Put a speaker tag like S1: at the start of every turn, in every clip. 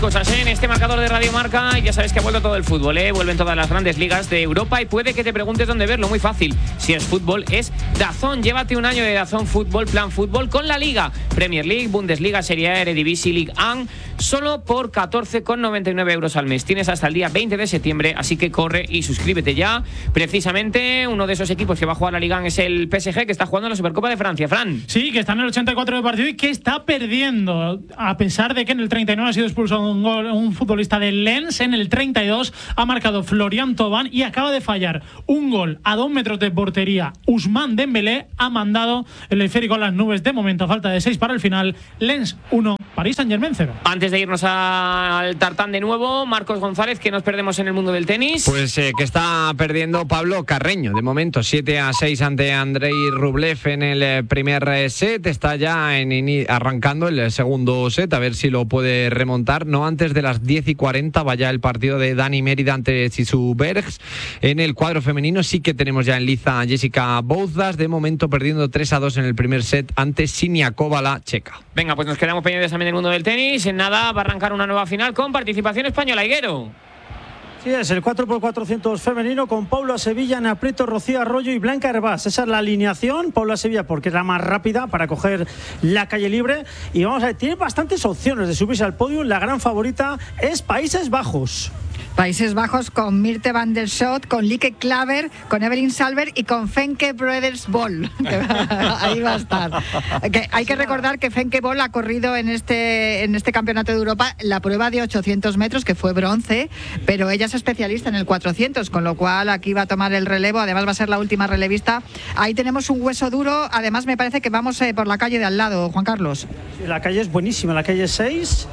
S1: Cosas en este marcador de Radio Marca. Ya sabes que ha vuelto todo el fútbol, vuelven todas las grandes ligas de Europa y puede que te preguntes dónde verlo. Muy fácil, si es fútbol es DAZN. Llévate un año de DAZN Fútbol, Plan Fútbol con la Liga Premier League, Bundesliga, Serie A, Eredivisie, Ligue 1, solo por 14,99 euros al mes. Tienes hasta el día 20 de septiembre, así que corre y suscríbete ya. Precisamente uno de esos equipos que va a jugar la Liga 1 es el PSG, que está jugando la Supercopa de Francia. Fran.
S2: Sí, que está en el 84 de partido y que está perdiendo, a pesar de que en el 39 ha sido expulsado un futbolista del Lens. En el 32 ha marcado Florian Thauvin y acaba de fallar un gol a 2 metros de portería. Ousmane Dembélé ha mandado el esférico a las nubes. De momento, a falta de 6 para el final. Lens 1, Paris Saint-Germain 0.
S1: Antes de irnos al tartán de nuevo, Marcos González, que nos perdemos en el mundo del tenis.
S3: Pues que está perdiendo Pablo Carreño. De momento 7-6 ante Andrei Rublev en el primer set. Está ya arrancando el segundo set, a ver si lo puede remontar. No antes de las 10:40 vaya el partido de Dani Mérida ante Sisu Bergs. En el cuadro femenino sí que tenemos ya en liza a Jessica Bouzas, de momento perdiendo 3-2 en el primer set ante Siniakova, la checa.
S1: Venga, pues nos quedamos pendientes también del mundo del tenis. En nada va a arrancar una nueva final con participación española. Higuero.
S4: Sí, es el 4x400 femenino con Paula Sevilla, Ana Prieto, Rocío Arroyo y Blanca Hervás. Esa es la alineación. Paula Sevilla porque es la más rápida para coger la calle libre. Y vamos a ver, tiene bastantes opciones de subirse al podio. La gran favorita es Países Bajos.
S5: Países Bajos con Mirte van der Schot, con Lieke Klaver, con Evelyn Salver y con Femke Broeders-Bol. Ahí va a estar. Hay que recordar que Femke Bol ha corrido en este campeonato de Europa la prueba de 800 metros, que fue bronce, pero ella es especialista en el 400, con lo cual aquí va a tomar el relevo. Además va a ser la última relevista. Ahí tenemos un hueso duro. Además me parece que vamos por la calle de al lado, Juan Carlos.
S4: La calle es buenísima, la calle 6.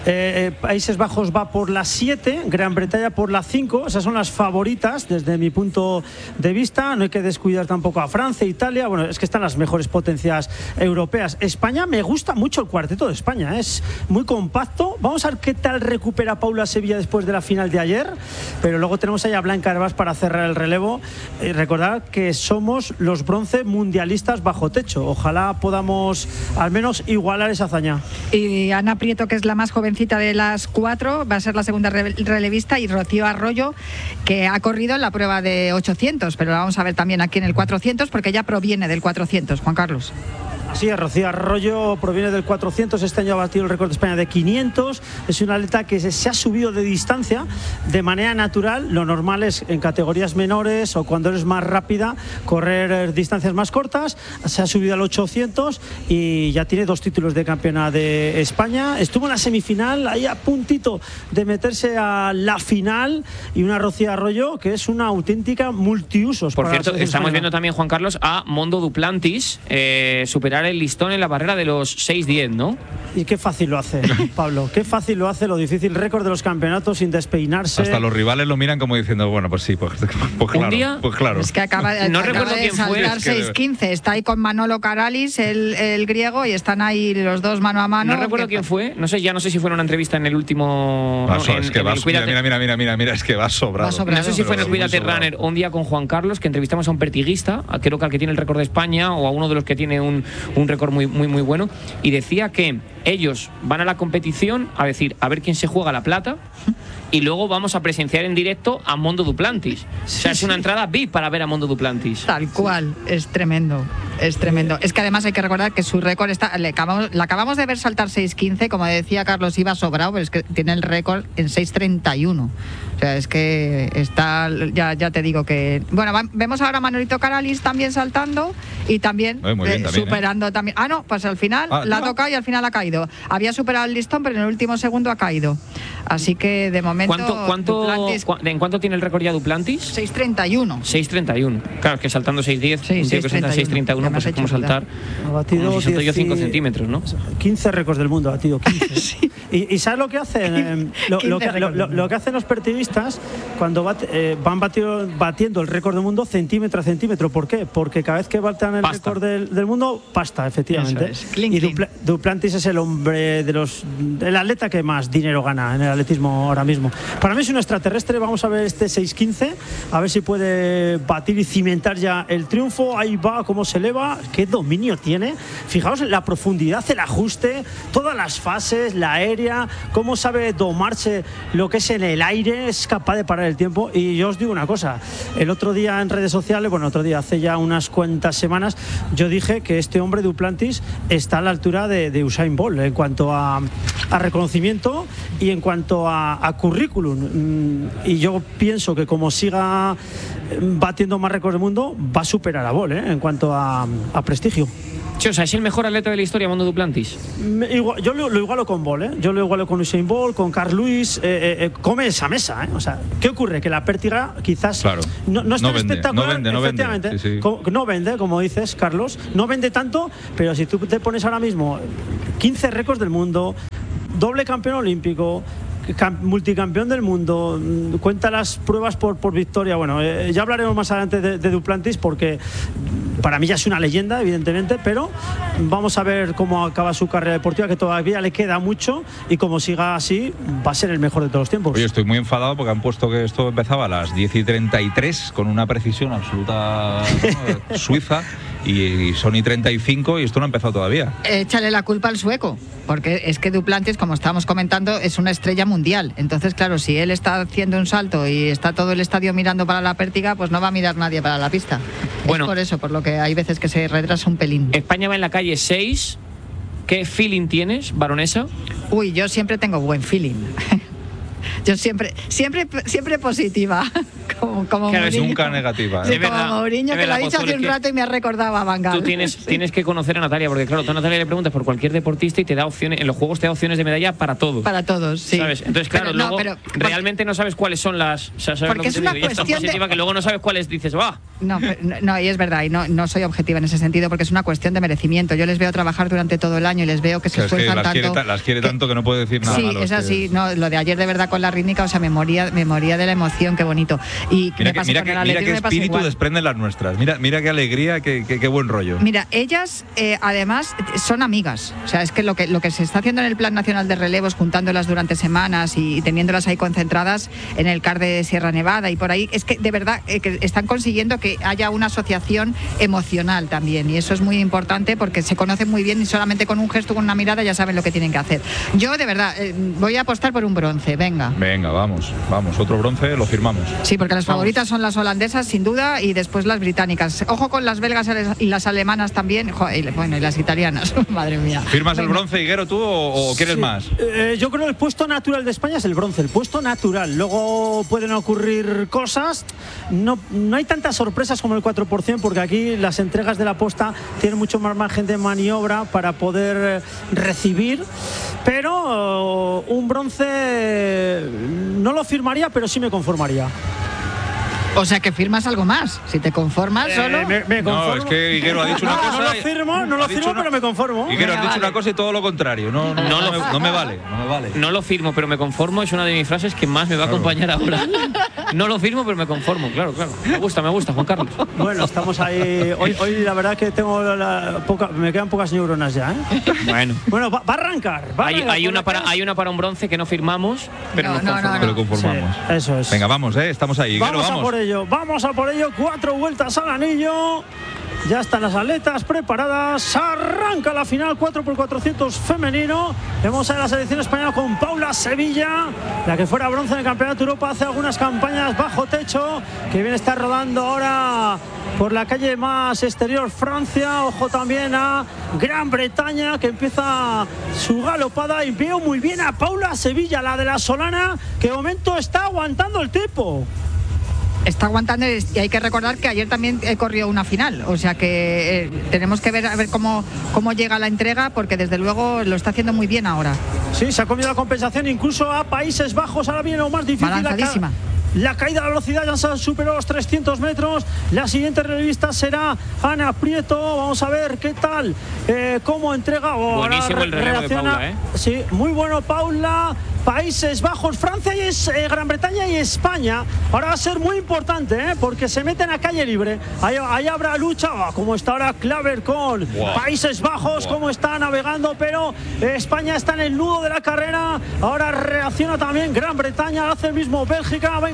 S4: Países Bajos va por la 7, Gran Bretaña por la 5. Esas son las favoritas desde mi punto de vista. No hay que descuidar tampoco a Francia, Italia. Bueno, es que están las mejores potencias europeas. España, me gusta mucho el cuarteto de España, es muy compacto. Vamos a ver qué tal recupera Paula Sevilla después de la final de ayer, pero luego tenemos ahí a Blanca Hervás para cerrar el relevo. Recordad que somos los bronce mundialistas bajo techo. Ojalá podamos al menos igualar esa hazaña.
S5: Y Ana Prieto, que es la más jovencita de las 4, va a ser la segunda relevista, y Rocío Arroyo, que ha corrido en la prueba de 800, pero la vamos a ver también aquí en el 400 porque ella proviene del 400, Juan Carlos.
S4: Sí, Rocío Arroyo proviene del 400, este año ha batido el récord de España de 500, es una atleta que se ha subido de distancia de manera natural. Lo normal es en categorías menores o cuando eres más rápida correr distancias más cortas. Se ha subido al 800 y ya tiene 2 títulos de campeona de España. Estuvo en la semifinal, ahí a puntito de meterse a la final, y una Rocío Arroyo que es una auténtica multiusos.
S1: Por cierto, estamos viendo también, Juan Carlos, a Mondo Duplantis superar el listón en la barrera de los 6:10, ¿no?
S4: Y qué fácil lo hace, Pablo, qué fácil lo hace, lo difícil, récord de los campeonatos sin despeinarse.
S6: Hasta los rivales lo miran como diciendo, bueno, pues sí, pues claro.
S1: Un día,
S6: pues claro.
S5: Es que acaba de saltar 6:15, está ahí con Manolo Karalis, el griego, y están ahí los dos mano a mano.
S1: No recuerdo quién fue, no sé si fue en una entrevista en el último...
S6: Es que va, mira, es que va sobrado.
S1: No sé si fue en el Cuídate Runner un día con Juan Carlos, que entrevistamos a un pertiguista, creo que al que tiene el récord de España o a uno de los que tiene un récord muy bueno, y decía que ellos van a la competición a decir a ver quién se juega la plata y luego vamos a presenciar en directo a Mondo Duplantis. O sea, es una entrada VIP para ver a Mondo Duplantis.
S5: Tal cual, es tremendo. Es tremendo. Es que además hay que recordar que su récord está... Le acabamos de ver saltar 6:15, como decía Carlos, iba sobrado, pero es que tiene el récord en 6:31. O sea, es que está... Ya te digo que... Bueno, vemos ahora a Manolito Karalis también saltando y también, superando también. Ah, no, pues al final la ha tocado y al final ha caído. Había superado el listón, pero en el último segundo ha caído. Así que de momento...
S1: ¿En cuánto tiene el récord ya Duplantis?
S5: 6:31.
S1: 6:31. Claro, es que saltando 6:10, sí, un tío que salta 6:31, pues es como saltar.
S4: Ha batido
S1: 5 centímetros, ¿no?
S4: 15 récords del mundo ha batido, 15. Sí. ¿Y sabes lo que hacen? Lo que hacen los pertiguistas cuando van batiendo el récord del mundo centímetro a centímetro. ¿Por qué? Porque cada vez que baten el récord del mundo, pasta, efectivamente. Y Duplantis es el hombre el atleta que más dinero gana en el atletismo ahora mismo. Para mí es un extraterrestre. Vamos a ver este 6:15, a ver si puede batir y cimentar ya el triunfo. Ahí va, cómo celebra. prueba, qué dominio tiene. Fijaos en la profundidad, el ajuste, todas las fases, la aérea, cómo sabe domarse lo que es en el aire, es capaz de parar el tiempo. Y yo os digo una cosa, el otro día en redes sociales, hace ya unas cuantas semanas, yo dije que este hombre Duplantis está a la altura de Usain Bolt en cuanto a reconocimiento y en cuanto a currículum. Y yo pienso que como siga batiendo más récords del mundo, va a superar a Bolt en cuanto a prestigio.
S1: Sí, o sea, ¿es el mejor atleta de la historia, Mondo Duplantis?
S4: Yo lo igualo con Bolt, Yo lo igualo con Usain Bolt, con Carl Lewis. Come esa mesa, O sea, ¿qué ocurre? Que la pértiga quizás no es tan espectacular.
S6: No vende. Sí.
S4: No vende, como dices, Carlos. No vende tanto, pero si tú te pones ahora mismo 15 récords del mundo, doble campeón olímpico, multicampeón del mundo, cuenta las pruebas por victoria. Bueno, ya hablaremos más adelante de Duplantis, porque para mí ya es una leyenda, evidentemente, pero vamos a ver cómo acaba su carrera deportiva, que todavía le queda mucho, y como siga así va a ser el mejor de todos los tiempos.
S6: Oye, estoy muy enfadado porque han puesto que esto empezaba a las 10:33 con una precisión absoluta suiza, y son 35 y esto no ha empezado todavía.
S5: Échale la culpa al sueco, porque es que Duplantis, como estábamos comentando, es una estrella mundial. Entonces, claro, si él está haciendo un salto y está todo el estadio mirando para la pértiga, pues no va a mirar nadie para la pista. Bueno, es por eso, por lo que hay veces que se retrasa un pelín.
S1: España va en la calle 6. ¿Qué feeling tienes, baronesa?
S5: Uy, yo siempre tengo buen feeling. Yo siempre positiva. Como
S6: claro,
S5: Mourinho.
S6: Nunca negativa.
S5: Sí, como Mourinho, que lo ha dicho hace un rato y me ha recordado a Van Gaal.
S1: Tú tienes que conocer a Natalia, porque claro, tú a Natalia le preguntas por cualquier deportista y te da opciones, en los juegos te da opciones de medalla para todos.
S5: Para todos, sí.
S1: ¿Sabes? Entonces, claro, realmente no sabes cuáles son las... O sea,
S5: porque es una cuestión
S1: es tan positiva que luego no sabes cuáles dices, ¡va!
S5: No, y es verdad, y no soy objetiva en ese sentido, porque es una cuestión de merecimiento. Yo les veo trabajar durante todo el año y les veo que se esfuerzan tanto.
S6: Las quiere tanto que no puede decir nada.
S5: Sí, es así. No, lo de ayer de verdad con la rítmica, o sea, me moría de la emoción, qué bonito. Y
S6: mira qué espíritu desprenden las nuestras. Mira qué alegría, qué buen rollo.
S5: Mira, ellas además son amigas. O sea, es que lo que se está haciendo en el Plan Nacional de Relevos, juntándolas durante semanas y teniéndolas ahí concentradas en el CAR de Sierra Nevada y por ahí, es que de verdad que están consiguiendo que haya una asociación emocional también, y eso es muy importante porque se conocen muy bien y solamente con un gesto, con una mirada ya saben lo que tienen que hacer. Yo de verdad voy a apostar por un bronce, venga,
S6: vamos, otro bronce lo firmamos.
S5: Sí, porque las favoritas son las holandesas sin duda y después las británicas. Ojo con las belgas y las alemanas también, y las italianas. Madre mía.
S6: ¿Firmas el bronce, Higuero, tú o quieres más?
S4: Yo creo que el puesto natural de España es el bronce, el puesto natural. Luego pueden ocurrir cosas. No hay tantas sorpresas como el 4%, porque aquí las entregas de la posta tienen mucho más margen de maniobra para poder recibir. Pero un bronce no lo firmaría, pero sí me conformaría.
S5: O sea, que firmas algo más. Si te conformas solo...
S4: Me conformo.
S6: No, es que Higuero ha dicho una cosa...
S4: No lo firmo, pero me conformo.
S6: Higuero, has dicho una cosa y todo lo contrario. No me vale.
S1: No lo firmo, pero me conformo. Es una de mis frases que más me va a acompañar ahora. No lo firmo, pero me conformo. Claro. Me gusta, Juan Carlos.
S4: Bueno, estamos ahí... Hoy la verdad que tengo me quedan pocas neuronas ya, Bueno, va a arrancar.
S1: Hay una para un bronce que no firmamos, pero nos conformamos.
S6: Pero conformamos.
S4: Sí, eso es.
S6: Venga, vamos, estamos ahí. Higuero,
S4: Vamos a por ello, 4 vueltas al anillo. Ya están las atletas preparadas. Arranca la final 4x400 femenino. Vemos a la selección española con Paula Sevilla, la que fuera bronce en el Campeonato de Europa hace algunas campañas bajo techo, que bien está rodando ahora por la calle más exterior Francia. Ojo también a Gran Bretaña, que empieza su galopada, y veo muy bien a Paula Sevilla, la de la Solana, que de momento está aguantando el tipo.
S5: Está aguantando, y hay que recordar que ayer también corrió una final, o sea que tenemos que ver a ver cómo llega la entrega, porque desde luego lo está haciendo muy bien ahora.
S4: Sí, se ha comido la compensación incluso a Países Bajos. Ahora viene lo más difícil.
S5: Balanzadísima.
S4: La caída de la velocidad ya se superó los 300 metros. La siguiente relevista será Ana Prieto. Vamos a ver qué tal, cómo entrega.
S1: Buenísimo el relevo de Paula,
S4: Sí, muy bueno, Paula. Países Bajos, Francia y Gran Bretaña y España. Ahora va a ser muy importante, porque se meten a calle libre. Ahí habrá lucha. Como está ahora Claver con Países Bajos, cómo está navegando, pero España está en el nudo de la carrera. Ahora reacciona también Gran Bretaña, hace el mismo Bélgica. Venga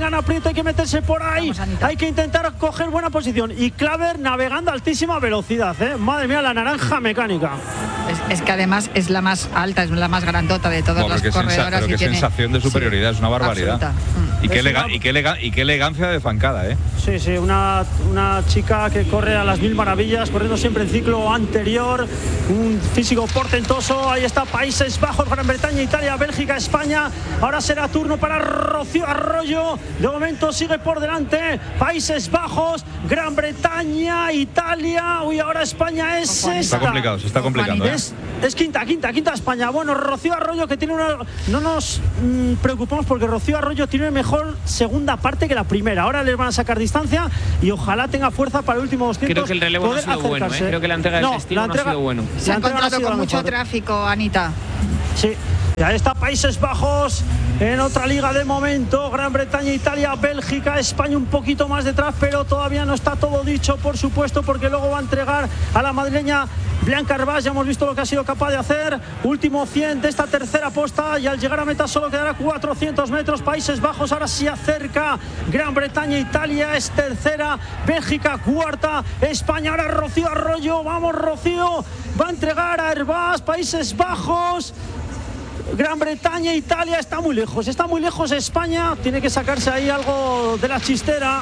S4: gran aprieto, hay que meterse por ahí.
S5: Vamos,
S4: hay que intentar coger buena posición. Y Claver navegando a altísima velocidad, ¿eh? Madre mía, la naranja mecánica.
S5: Es que además es la más alta, es la más grandota de todas las corredoras.
S6: Pero qué sensación de superioridad, es una barbaridad. Y qué elegancia de zancada, ¿eh?
S4: Sí, sí, una chica que corre a las mil maravillas, corriendo siempre en ciclo anterior, un físico portentoso. Ahí está Países Bajos, Gran Bretaña, Italia, Bélgica, España. Ahora será turno para Rocío Arroyo. De momento sigue por delante Países Bajos, Gran Bretaña, Italia. Uy, ahora España es
S6: Se
S4: esta.
S6: se está complicando, ¿eh?
S4: Es quinta España. Bueno, Rocío Arroyo, que tiene una... No nos preocupamos porque Rocío Arroyo tiene mejor segunda parte que la primera. Ahora les van a sacar distancia y ojalá tenga fuerza para el último 200.
S1: Creo que el relevo no ha sido bueno, ¿eh? Creo que la entrega del destino no ha sido bueno.
S5: Se ha encontrado con mucho tráfico, Anita.
S4: Sí. Y ahí está Países Bajos en otra liga de momento. Gran Bretaña, Italia, Bélgica, España un poquito más detrás, pero todavía no está todo dicho, por supuesto, porque luego va a entregar a la madrileña Blanca Herbás. Ya hemos visto lo que ha sido capaz de hacer. Último 100 de esta tercera posta y al llegar a meta solo quedará 400 metros. Países Bajos ahora se acerca. Gran Bretaña, Italia es tercera. Bélgica cuarta. España ahora Rocío Arroyo. Vamos, Rocío. Va a entregar a Herbás. Países Bajos. Gran Bretaña, Italia, está muy lejos España, tiene que sacarse ahí algo de la chistera.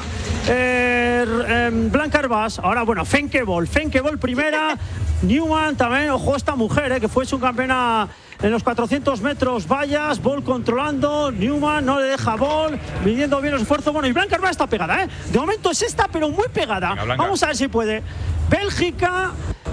S4: Blanca Herbás, ahora bueno, Fenkebol primera, Newman también, ojo esta mujer, que fue subcampeona en los 400 metros vallas, Bol controlando, Newman no le deja Bol, midiendo bien los esfuerzos, bueno, y Blanca Herbás está pegada, de momento es esta, pero muy pegada. Venga, vamos a ver si puede. Bélgica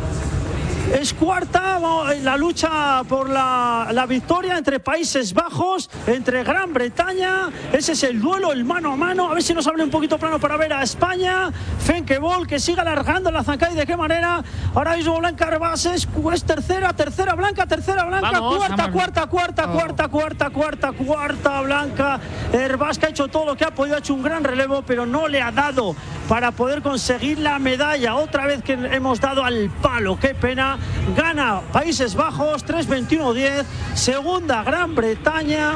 S4: es cuarta, la lucha por la victoria entre Países Bajos, entre Gran Bretaña. Ese es el duelo, el mano a mano. A ver si nos abre un poquito plano para ver a España. Fenkebol, que sigue alargando la zancada. ¿Y de qué manera? Ahora mismo Blanca Herbás es tercera Blanca, vamos, cuarta Blanca Herbás, que ha hecho todo lo que ha podido, ha hecho un gran relevo, pero no le ha dado para poder conseguir la medalla. Otra vez que hemos dado al palo, qué pena. Gana Países Bajos 3:21.10, segunda Gran Bretaña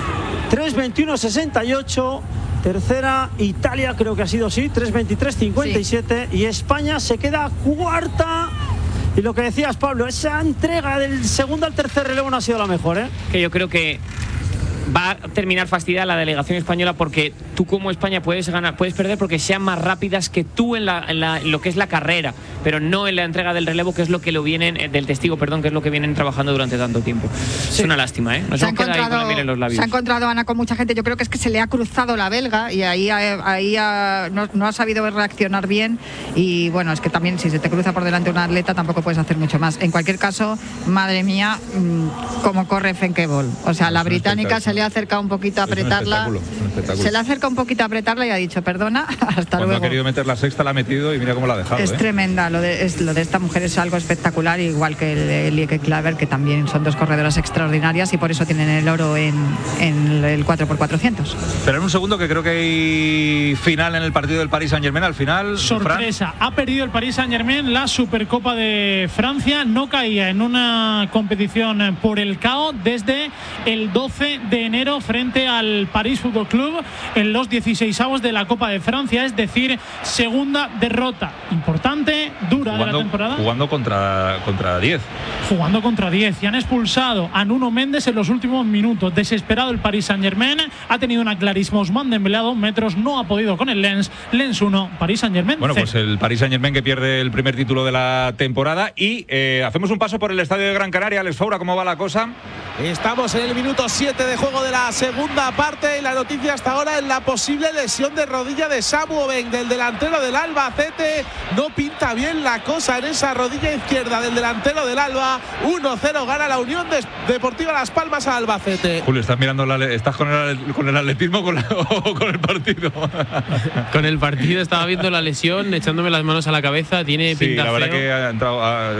S4: 3:21.68, tercera Italia, creo que ha sido así, 3:23.57, sí. Y España se queda cuarta. Y lo que decías, Pablo, esa entrega del segundo al tercer relevo no ha sido la mejor, ¿eh?
S1: Que yo creo que va a terminar fastidiada la delegación española, porque tú como España puedes perder porque sean más rápidas que tú en lo que es la carrera, pero no en la entrega del relevo, que es lo que del testigo, perdón, que es lo que vienen trabajando durante tanto tiempo. Sí. Es una lástima, ¿eh?
S5: Se ha encontrado Ana con mucha gente. Yo creo que es que se le ha cruzado la belga y ahí no ha sabido reaccionar bien, y bueno, es que también si se te cruza por delante un atleta tampoco puedes hacer mucho más. En cualquier caso, madre mía, cómo corre Fenkebol. O sea, la británica se le ha acercado un poquito a apretarla. Se le ha acercado un poquito a apretarla y ha dicho perdona, hasta luego.
S6: Cuando ha querido meter la sexta la ha metido y mira cómo la ha dejado.
S5: Es tremenda, lo de esta mujer es algo espectacular, igual que el de Lieke Claver, que también son dos corredoras extraordinarias y por eso tienen el oro en el 4x400.
S6: Pero en un segundo, que creo que hay final en el partido del Paris Saint-Germain. Al final,
S2: sorpresa, ha perdido el Paris Saint-Germain la Supercopa de Francia, no caía en una competición por el KO desde el 12 de enero frente al París Fútbol Club en los 16avos de la Copa de Francia, es decir, segunda derrota importante, dura de la temporada.
S6: Jugando contra 10.
S2: Jugando contra 10 y han expulsado a Nuno Méndez en los últimos minutos. Desesperado el Paris Saint-Germain, ha tenido una clarísima Ousmane Dembélé a 2 metros, no ha podido con el Lens 1, Paris Saint-Germain.
S6: Bueno, pues el Paris Saint-Germain que pierde el primer título de la temporada. Y hacemos un paso por el estadio de Gran Canaria. Alex Faura, ¿cómo va la cosa?
S7: Estamos en el minuto 7 de juego de la segunda parte y la noticia hasta ahora es la posible lesión de rodilla de Samu Obeng, del delantero del Albacete. No pinta bien la cosa en esa rodilla izquierda del delantero del Alba. 1-0 gana la Unión Deportiva Las Palmas a Albacete.
S6: Julio, ¿estás con el atletismo o con el partido?
S8: Con el partido, estaba viendo la lesión, echándome las manos a la cabeza. Tiene pinta
S6: la verdad
S8: feo.
S6: Que ha entrado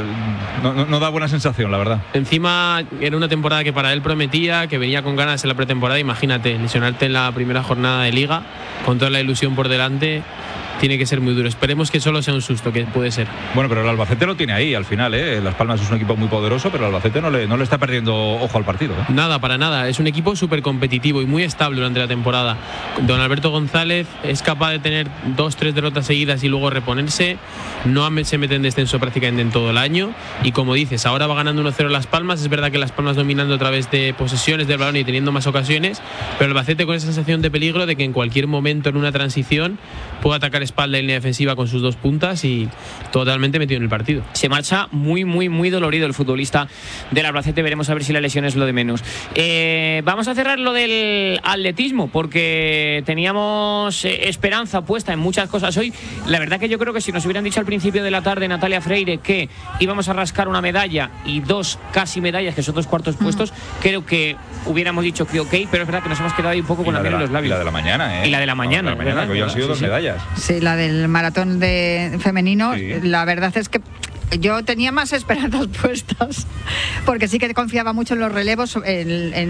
S6: no da buena sensación, la verdad.
S8: Encima era una temporada que para él prometía, que venía con ganas en la pretemporada. Imagínate, lesionarte en la primera jornada de Liga con toda la ilusión por delante. tiene que ser muy duro. Esperemos que solo sea un susto, que puede ser.
S6: Bueno, pero el Albacete lo tiene ahí al final, ¿eh? Las Palmas es un equipo muy poderoso, pero el Albacete no le está perdiendo ojo al partido, ¿eh?
S8: Nada, para nada. Es un equipo súper competitivo y muy estable durante la temporada. Don Alberto González es capaz de tener 2-3 derrotas seguidas y luego reponerse. No se mete en descenso prácticamente en todo el año. Y como dices, ahora va ganando 1-0 Las Palmas. Es verdad que Las Palmas dominando a través de posesiones del balón y teniendo más ocasiones, pero el Albacete con esa sensación de peligro de que en cualquier momento en una transición puede atacar espalda en línea defensiva con sus 2 puntas y totalmente metido en el partido.
S1: Se marcha muy dolorido el futbolista del Albacete. Veremos a ver si la lesión es lo de menos. Vamos a cerrar lo del atletismo porque teníamos esperanza puesta en muchas cosas hoy. La verdad que yo creo que si nos hubieran dicho al principio de la tarde, Natalia Freire, que íbamos a rascar una medalla y 2 casi medallas, que son 2 cuartos puestos, creo que hubiéramos dicho que ok, pero es verdad que nos hemos quedado ahí un poco con la miel en los labios.
S6: Y la de la mañana, ¿eh?
S1: Y la de la mañana.
S6: No, la de la mañana, que hoy han sido 2 medallas.
S5: Sí, la del maratón de femenino,
S6: Sí.
S5: La verdad es que yo tenía más esperanzas puestas, porque sí que confiaba mucho en los relevos, en